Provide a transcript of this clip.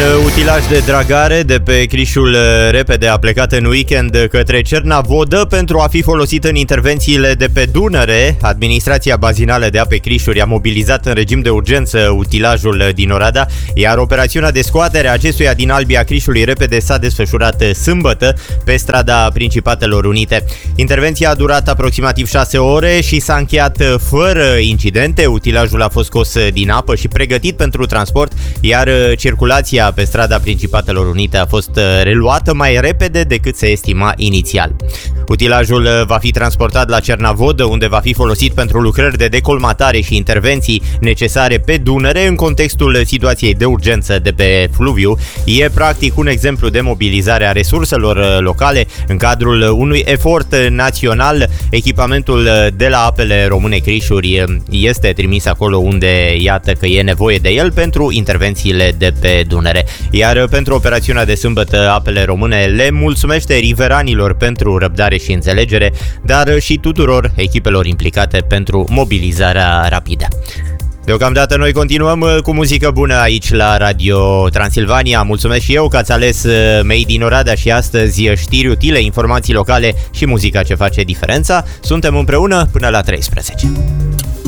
utilaj de dragare de pe Crișul Repede a plecat în weekend către Cernavodă pentru a fi folosit în intervențiile de pe Dunăre. Administrația bazinală de ape Crișuri a mobilizat în regim de urgență utilajul din Oradea, iar operațiunea de scoatere a acestuia din albia Crișului Repede s-a desfășurat sâmbătă pe strada Principatelor Unite. Intervenția a durat aproximativ 6 ore și s-a încheiat fără incidente. Utilajul a fost scos din apă și pregătit pentru transport, iar circulația pe strada Principatelor Unite a fost reluată mai repede decât se estima inițial. Utilajul va fi transportat la Cernavodă, unde va fi folosit pentru lucrări de decolmatare și intervenții necesare pe Dunăre în contextul situației de urgență de pe fluviu. E practic un exemplu de mobilizare a resurselor locale în cadrul unui efort național. Echipamentul de la Apele Române Crișuri este trimis acolo unde iată că e nevoie de el pentru intervențiile de pe Dunăre. Iar pentru operațiunea de sâmbătă, Apele Române le mulțumește riveranilor pentru răbdare și înțelegere, dar și tuturor echipelor implicate pentru mobilizarea rapidă. Deocamdată noi continuăm cu muzică bună aici la Radio Transilvania. Mulțumesc și eu că ați ales Made in Oradea și astăzi știri utile, informații locale și muzica ce face diferența. Suntem împreună până la 13.